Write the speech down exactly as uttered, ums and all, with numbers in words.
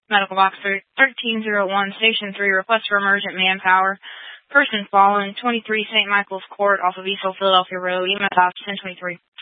Medical box thirteen oh one, Station three, request for emergent manpower. Person following twenty-three Saint Michael's Court off of East Philadelphia Road, E M S ten twenty-three.